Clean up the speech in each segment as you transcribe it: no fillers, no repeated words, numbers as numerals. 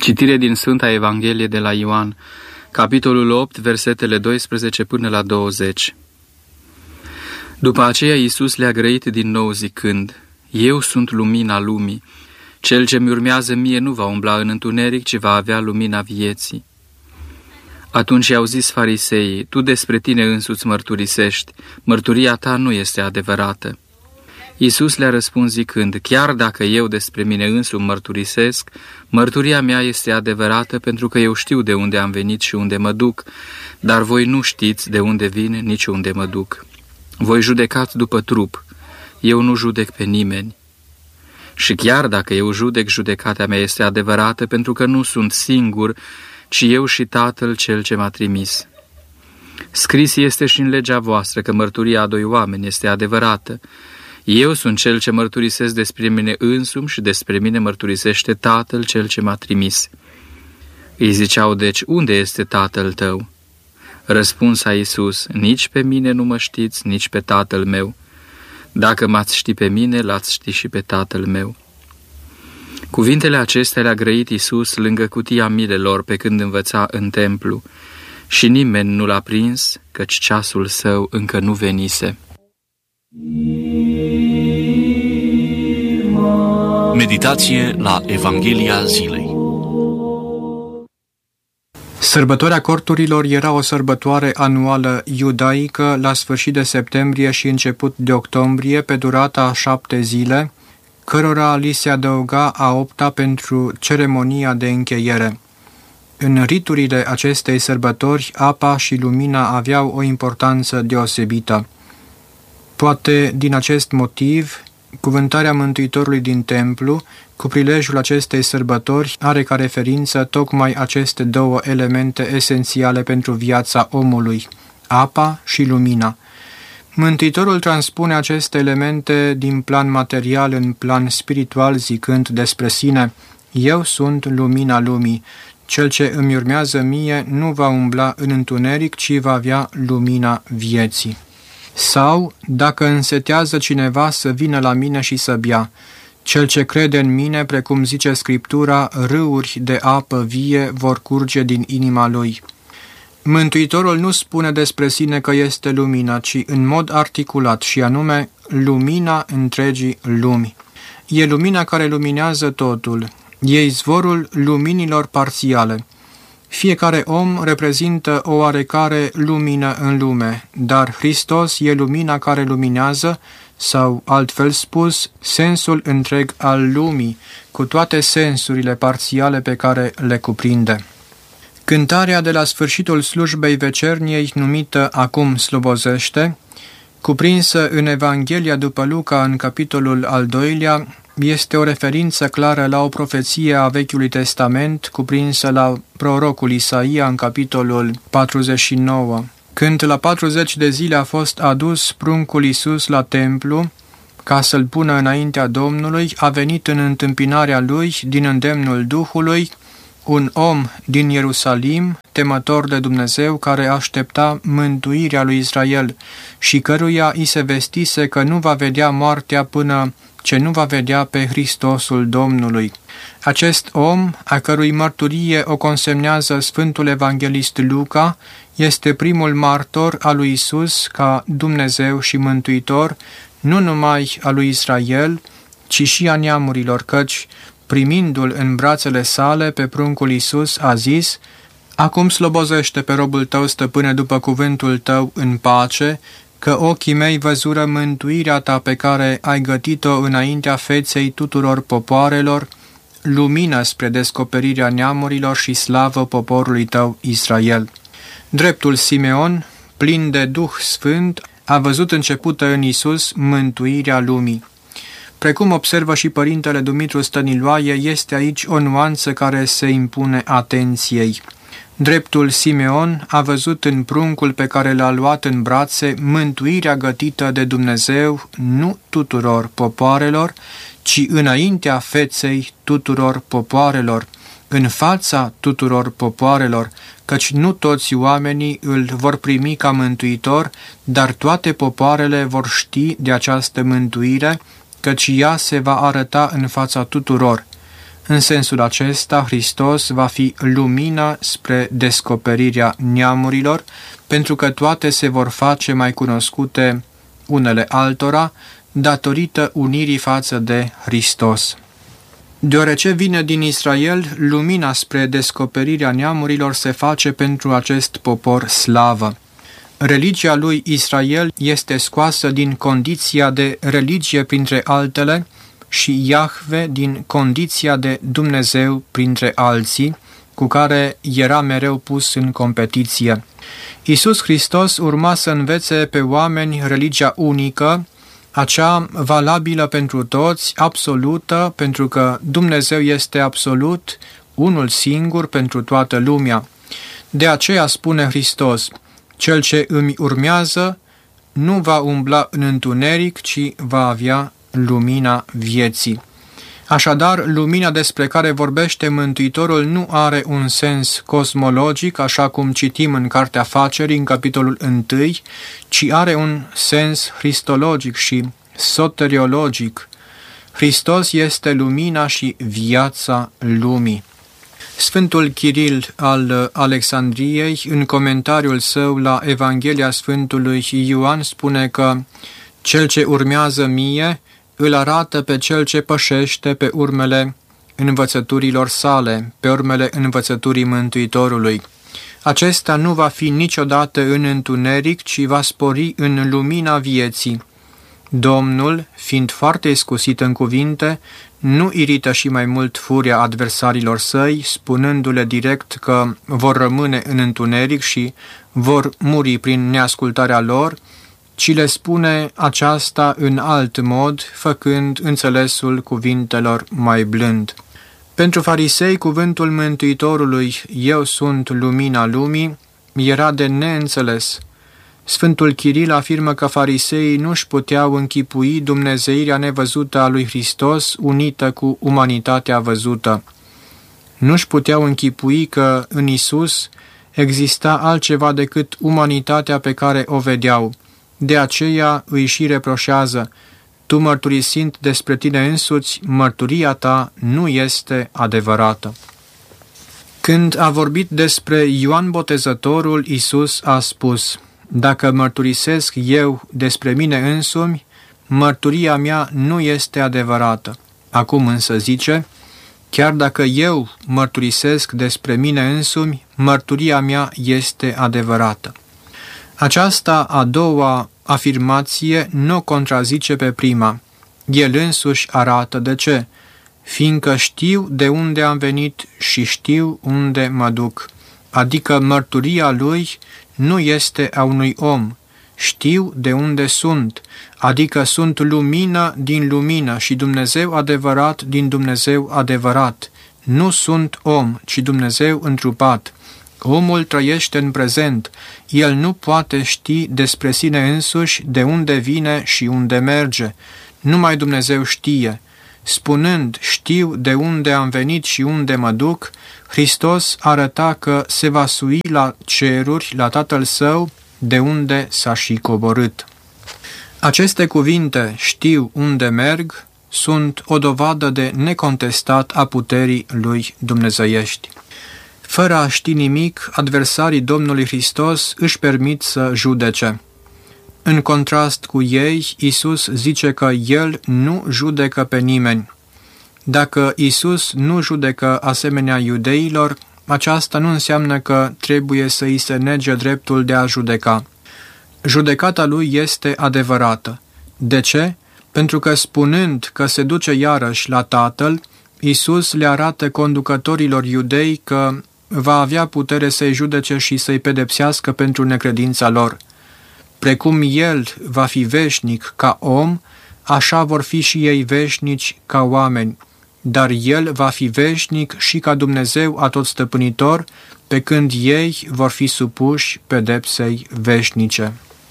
Citire din Sfânta Evanghelie de la Ioan, capitolul 8, versetele 12 până la 20. După aceea Iisus le-a grăit din nou zicând: Eu sunt lumina lumii. Cel ce-mi urmează mie nu va umbla în întuneric, ci va avea lumina vieții. Atunci i-au zis fariseii: Tu despre tine însuți mărturisești, mărturia ta nu este adevărată. Iisus le-a răspuns zicând: Chiar dacă eu despre mine însumi mărturisesc, mărturia mea este adevărată, pentru că eu știu de unde am venit și unde mă duc, dar voi nu știți de unde vin, nici unde mă duc. Voi judecați după trup, eu nu judec pe nimeni. Și chiar dacă eu judec, judecata mea este adevărată, pentru că nu sunt singur, ci eu și Tatăl cel ce m-a trimis. Scris este și în legea voastră că mărturia a doi oameni este adevărată. Eu sunt cel ce mărturisesc despre mine însumi și despre mine mărturisește Tatăl cel ce m-a trimis. Îi ziceau deci: Unde este Tatăl tău? Răspuns a Iisus: Nici pe mine nu mă știți, nici pe Tatăl meu. Dacă m-ați ști pe mine, l-ați ști și pe Tatăl meu. Cuvintele acestea le-a grăit Iisus lângă cutia milelor pe când învăța în templu, și nimeni nu l-a prins, căci ceasul său încă nu venise. Meditație la Evanghelia zilei. Sărbătoarea corturilor era o sărbătoare anuală iudaică la sfârșit de septembrie și început de octombrie, pe durata a 7 zile, cărora li se adăuga a 8-a pentru ceremonia de încheiere. În riturile acestei sărbători, apa și lumina aveau o importanță deosebită. Poate din acest motiv, cuvântarea Mântuitorului din templu, cu prilejul acestei sărbători, are ca referință tocmai aceste două elemente esențiale pentru viața omului, apa și lumina. Mântuitorul transpune aceste elemente din plan material în plan spiritual, zicând despre sine: Eu sunt lumina lumii. Cel ce îmi urmează mie nu va umbla în întuneric, ci va avea lumina vieții. Sau, dacă însetează cineva, să vină la mine și să bea. Cel ce crede în mine, precum zice Scriptura, râuri de apă vie vor curge din inima lui. Mântuitorul nu spune despre sine că este lumina, ci în mod articulat, și anume lumina întregii lumi. E lumina care luminează totul. E izvorul luminilor parțiale. Fiecare om reprezintă o oarecare lumină în lume, dar Hristos e lumina care luminează, sau, altfel spus, sensul întreg al lumii, cu toate sensurile parțiale pe care le cuprinde. Cântarea de la sfârșitul slujbei vecerniei, numită Acum slobozește, cuprinsă în Evanghelia după Luca în capitolul al 2-lea, este o referință clară la o profeție a Vechiului Testament cuprinsă la prorocul Isaia în capitolul 49. Când la 40 de zile a fost adus pruncul Iisus la templu ca să-l pună înaintea Domnului, a venit în întâmpinarea lui, din îndemnul Duhului, un om din Ierusalim, temător de Dumnezeu, care aștepta mântuirea lui Israel și căruia i se vestise că nu va vedea moartea până ce nu va vedea pe Hristosul Domnului. Acest om, a cărui mărturie o consemnează Sfântul Evanghelist Luca, este primul martor al lui Iisus ca Dumnezeu și Mântuitor, nu numai a lui Israel, ci și a neamurilor, căci, primindu-l în brațele sale pe pruncul Iisus, a zis: Acum slobozește pe robul tău, stăpâne, după cuvântul tău, în pace, că ochii mei văzură mântuirea ta pe care ai gătit-o înaintea feței tuturor popoarelor, lumină spre descoperirea neamurilor și slavă poporului tău Israel. Dreptul Simeon, plin de Duh Sfânt, a văzut începută în Iisus mântuirea lumii. Precum observă și părintele Dumitru Stăniloae, este aici o nuanță care se impune atenției. Dreptul Simeon a văzut în pruncul pe care l-a luat în brațe mântuirea gătită de Dumnezeu nu tuturor popoarelor, ci înaintea feței tuturor popoarelor, în fața tuturor popoarelor, căci nu toți oamenii îl vor primi ca mântuitor, dar toate popoarele vor ști de această mântuire, căci ea se va arăta în fața tuturor. În sensul acesta, Hristos va fi lumina spre descoperirea neamurilor, pentru că toate se vor face mai cunoscute unele altora, datorită unirii față de Hristos. Deoarece vine din Israel, lumina spre descoperirea neamurilor se face pentru acest popor slavă. Religia lui Israel este scoasă din condiția de religie printre altele și Iahve din condiția de Dumnezeu printre alții, cu care era mereu pus în competiție. Iisus Hristos urma să învețe pe oameni religia unică, acea valabilă pentru toți, absolută, pentru că Dumnezeu este absolut, unul singur pentru toată lumea. De aceea spune Hristos: cel ce îmi urmează nu va umbla în întuneric, ci va avea lumina vieții. Așadar, lumina despre care vorbește Mântuitorul nu are un sens cosmologic, așa cum citim în Cartea Facerii, în capitolul 1, ci are un sens cristologic și soteriologic. Hristos este lumina și viața lumii. Sfântul Chiril al Alexandriei, în comentariul său la Evanghelia Sfântului Ioan, spune că cel ce urmează mie îl arată pe cel ce pășește pe urmele învățăturilor sale, pe urmele învățăturii Mântuitorului. Acesta nu va fi niciodată în întuneric, ci va spori în lumina vieții. Domnul, fiind foarte iscusit în cuvinte, nu irită și mai mult furia adversarilor săi, spunându-le direct că vor rămâne în întuneric și vor muri prin neascultarea lor, ci le spune aceasta în alt mod, făcând înțelesul cuvintelor mai blând. Pentru farisei, cuvântul Mântuitorului, eu sunt lumina lumii, era de neînțeles. Sfântul Chiril afirmă că fariseii nu-și puteau închipui dumnezeirea nevăzută a lui Hristos unită cu umanitatea văzută. Nu-și puteau închipui că în Isus exista altceva decât umanitatea pe care o vedeau. De aceea îi și reproșează: tu, mărturisind despre tine însuți, mărturia ta nu este adevărată. Când a vorbit despre Ioan Botezătorul, Iisus a spus: dacă mărturisesc eu despre mine însumi, mărturia mea nu este adevărată. Acum însă zice: chiar dacă eu mărturisesc despre mine însumi, mărturia mea este adevărată. Aceasta a doua afirmație nu contrazice pe prima. El însuși arată de ce: fiindcă știu de unde am venit și știu unde mă duc. Adică mărturia lui nu este a unui om. Știu de unde sunt, adică sunt lumină din lumină și Dumnezeu adevărat din Dumnezeu adevărat. Nu sunt om, ci Dumnezeu întrupat. Omul trăiește în prezent. El nu poate ști despre sine însuși de unde vine și unde merge. Numai Dumnezeu știe. Spunând, știu de unde am venit și unde mă duc, Hristos arăta că se va sui la ceruri, la Tatăl Său, de unde s-a și coborât. Aceste cuvinte, știu unde merg, sunt o dovadă de necontestat a puterii lui dumnezeiești. Fără a ști nimic, adversarii Domnului Hristos își permit să judece. În contrast cu ei, Iisus zice că El nu judecă pe nimeni. Dacă Iisus nu judecă asemenea iudeilor, aceasta nu înseamnă că trebuie să îi se nege dreptul de a judeca. Judecata lui este adevărată. De ce? Pentru că spunând că se duce iarăși la Tatăl, Iisus le arată conducătorilor iudei că va avea putere să-i judece și să-i pedepsească pentru necredința lor. Precum El va fi veșnic ca om, așa vor fi și ei veșnici ca oameni, dar El va fi veșnic și ca Dumnezeu atotstăpânitor, pe când ei vor fi supuși pedepsei veșnice.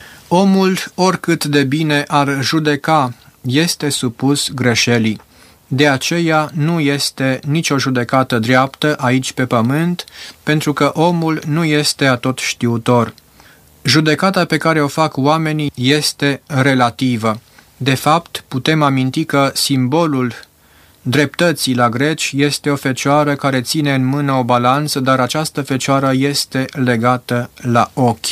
Omul, oricât de bine ar judeca, este supus greșelii. De aceea nu este nicio judecată dreaptă aici pe pământ, pentru că omul nu este atotștiutor. Judecata pe care o fac oamenii este relativă. De fapt, putem aminti că simbolul dreptății la greci este o fecioară care ține în mână o balanță, dar această fecioară este legată la ochi.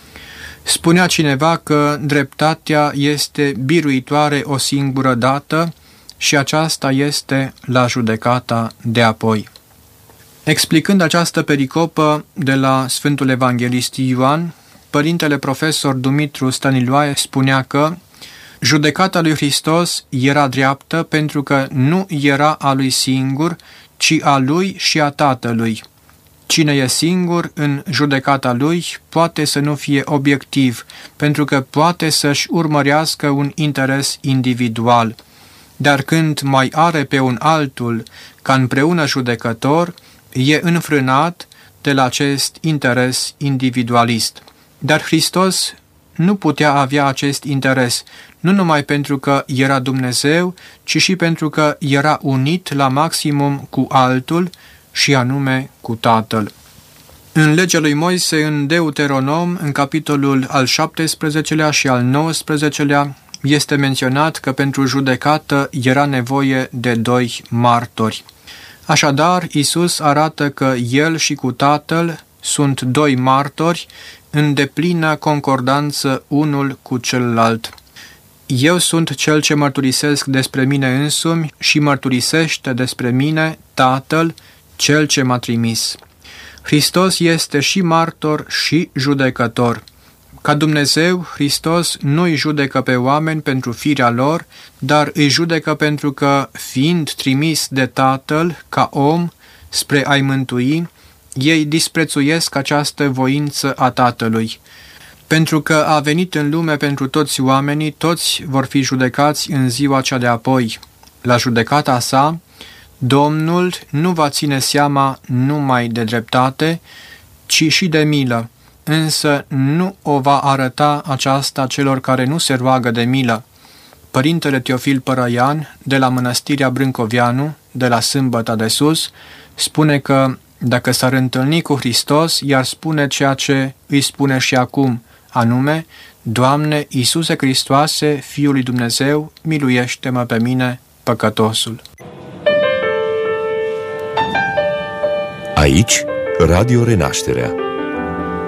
Spunea cineva că dreptatea este biruitoare o singură dată și aceasta este la judecata de apoi. Explicând această pericopă de la Sfântul Evanghelist Ioan, părintele profesor Dumitru Stăniloae spunea că judecata lui Hristos era dreaptă pentru că nu era a lui singur, ci a lui și a Tatălui. Cine e singur în judecata lui poate să nu fie obiectiv, pentru că poate să-și urmărească un interes individual. Dar când mai are pe un altul ca împreună judecător, e înfrânat de la acest interes individualist. Dar Hristos nu putea avea acest interes, nu numai pentru că era Dumnezeu, ci și pentru că era unit la maximum cu altul, și anume cu Tatăl. În legea lui Moise, în Deuteronom, în capitolul al 17-lea și al 19-lea, este menționat că pentru judecată era nevoie de 2 martori. Așadar, Iisus arată că El și cu Tatăl sunt 2 martori în deplină concordanță unul cu celălalt. Eu sunt cel ce mărturisesc despre mine însumi și mărturisește despre mine Tatăl, cel ce m-a trimis. Hristos este și martor și judecător. Ca Dumnezeu, Hristos nu îi judecă pe oameni pentru firea lor, dar îi judecă pentru că, fiind trimis de Tatăl ca om spre a-i mântui, ei disprețuiesc această voință a Tatălui. Pentru că a venit în lume pentru toți oamenii, toți vor fi judecați în ziua cea de apoi. La judecata sa, Domnul nu va ține seama numai de dreptate, ci și de milă, însă nu o va arăta aceasta celor care nu se roagă de milă. Părintele Teofil Părăian, de la Mănăstirea Brâncovianu, de la Sâmbăta de Sus, spune că dacă s-ar întâlni cu Hristos, i-ar spune ceea ce îi spune și acum, anume: Doamne, Iisuse Hristoase, Fiul lui Dumnezeu, miluiește-mă pe mine, păcătosul. Aici, Radio Renașterea.